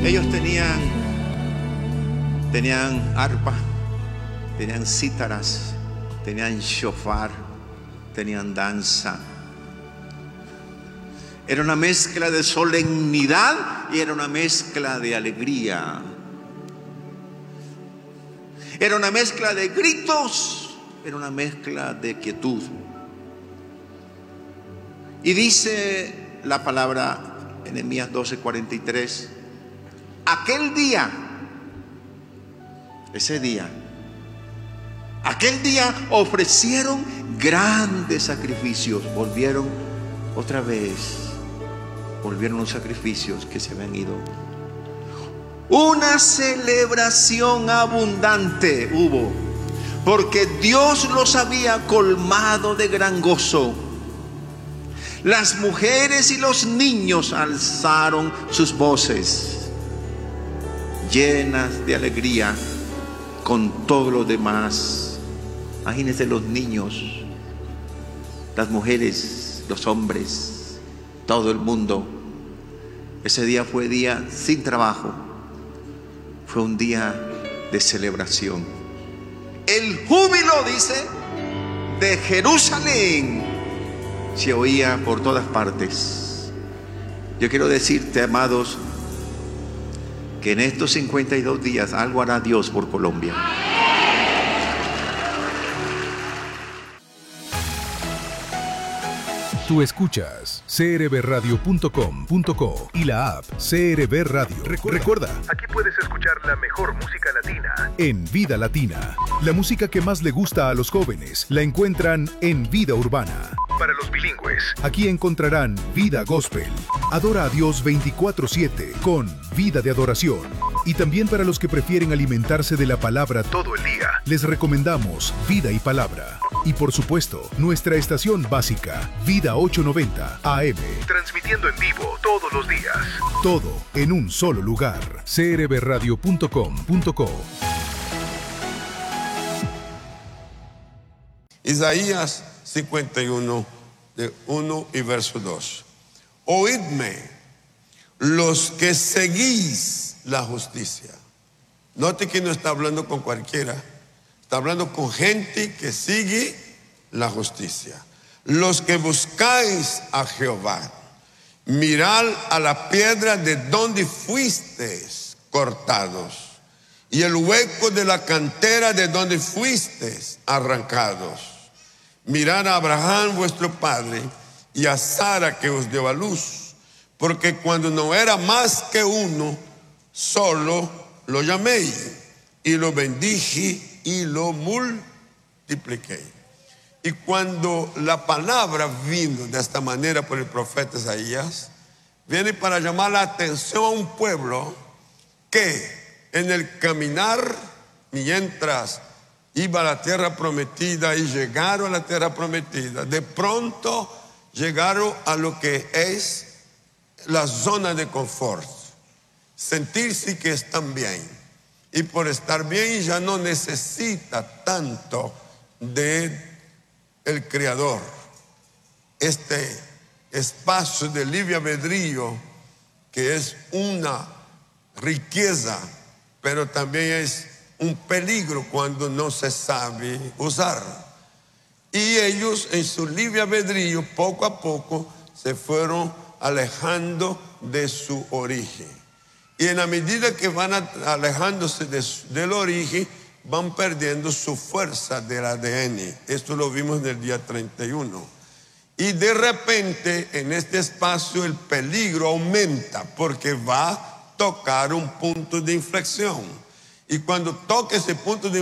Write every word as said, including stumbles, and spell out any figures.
Ellos tenían, tenían arpa, tenían cítaras, tenían shofar, tenían danza. Era una mezcla de solemnidad y era una mezcla de alegría. Era una mezcla de gritos, era una mezcla de quietud. Y dice la palabra en Nehemías doce cuarenta y tres, aquel día, ese día, aquel día ofrecieron grandes sacrificios. Volvieron otra vez, volvieron los sacrificios que se habían ido. Una celebración abundante hubo, porque Dios los había colmado de gran gozo. Las mujeres y los niños alzaron sus voces, llenas de alegría con todo lo demás. Imagínense los niños, las mujeres, los hombres, todo el mundo. Ese día fue día sin trabajo, fue un día de celebración. El júbilo, dice, de Jerusalén se oía por todas partes. Yo quiero decirte, amados, que en estos cincuenta y dos días algo hará Dios por Colombia. Tú escuchas c r b radio punto com punto co y la app C R B Radio. Recuerda, Recuerda, aquí puedes escuchar la mejor música latina en Vida Latina. La música que más le gusta a los jóvenes la encuentran en Vida Urbana. Para los bilingües, aquí encontrarán Vida Gospel. Adora a Dios veinticuatro siete con Vida de Adoración. Y también para los que prefieren alimentarse de la palabra todo el día, les recomendamos Vida y Palabra. Y por supuesto, nuestra estación básica, Vida ochocientos noventa A M. Transmitiendo en vivo todos los días. Todo en un solo lugar. c r b radio punto com punto co. Isaías cincuenta y uno, de uno y verso dos. Oídme, los que seguís la justicia. Note que no está hablando con cualquiera, está hablando con gente que sigue la justicia. Los que buscáis a Jehová, mirad a la piedra de donde fuisteis cortados, y el hueco de la cantera de donde fuisteis arrancados. Mirad a Abraham vuestro padre y a Sara que os dio a luz, porque cuando no era más que uno, solo lo llamé y lo bendije y lo multipliqué. Y cuando la palabra vino de esta manera por el profeta Isaías, viene para llamar la atención a un pueblo que en el caminar, mientras iba a la tierra prometida y llegaron a la tierra prometida, de pronto llegaron a lo que es la zona de confort, sentirse que están bien, y por estar bien ya no necesita tanto de el Creador. Este espacio de libre albedrío, que es una riqueza, pero también es un peligro cuando no se sabe usar. Y ellos en su libre albedrío poco a poco se fueron alejando de su origen. Y en la medida que van alejándose de su, del origen, van perdiendo su fuerza del A D N. Esto lo vimos en el día treinta y uno. Y de repente en este espacio el peligro aumenta, porque va a tocar un punto de inflexión. Y cuando toque ese punto de